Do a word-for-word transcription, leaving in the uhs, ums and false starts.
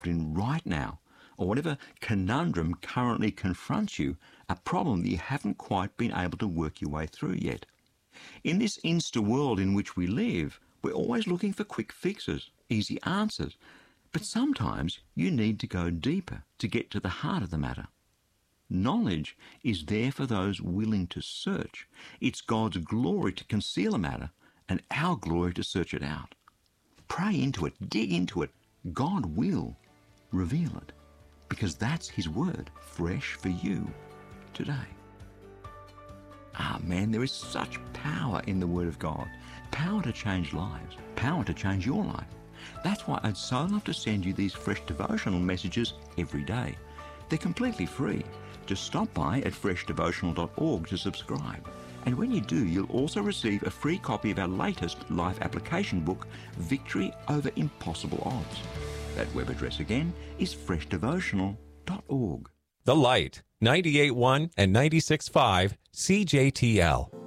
in right now, or whatever conundrum currently confronts you, a problem that you haven't quite been able to work your way through yet. In this Insta world in which we live, we're always looking for quick fixes, easy answers. But sometimes you need to go deeper to get to the heart of the matter. Knowledge is there for those willing to search. It's God's glory to conceal a matter and our glory to search it out. Pray into it, dig into it. God will reveal it because that's His word, fresh for you today. Ah, man, there is such power in the Word of God. Power to change lives. Power to change your life. That's why I'd so love to send you these fresh devotional messages every day. They're completely free. Just stop by at fresh devotional dot org to subscribe. And when you do, you'll also receive a free copy of our latest life application book, Victory Over Impossible Odds. That web address again is fresh devotional dot org. The Light, ninety-eight point one and ninety-six point five C J T L.